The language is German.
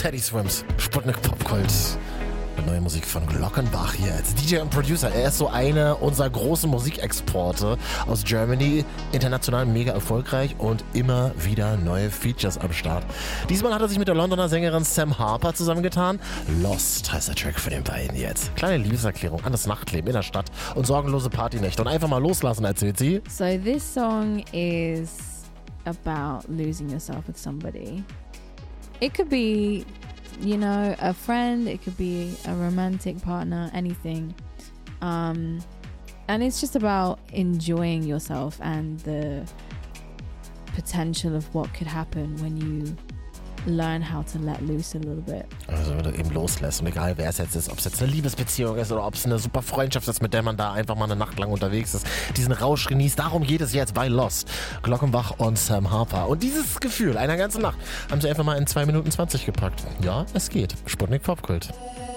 Teddy Swims, Sputnik Popkult. Neue Musik von Glockenbach hier als DJ und Producer. Er ist so eine unserer großen Musikexporte aus Germany. International mega erfolgreich und immer wieder neue Features am Start. Diesmal hat er sich mit der Londoner Sängerin Sam Harper zusammengetan. Lost heißt der Track von den beiden jetzt. Kleine Liebeserklärung an das Nachtleben in der Stadt und sorgenlose Partynächte. Und einfach mal loslassen, erzählt sie. So this song is about losing yourself with somebody. It could be, you know, a friend, it could be a romantic partner, anything. And it's just about enjoying yourself and the potential of what could happen when you learn how to let loose a little bit. Also wenn du eben loslässt und egal wer es jetzt ist, ob es jetzt eine Liebesbeziehung ist oder ob es eine super Freundschaft ist, mit der man da einfach mal eine Nacht lang unterwegs ist, diesen Rausch genießt, darum geht es jetzt bei Lost. Glockenbach und Sam Harper. Und dieses Gefühl einer ganzen Nacht haben sie einfach mal in 2 Minuten 20 gepackt. Ja, es geht. Sputnik Popkult.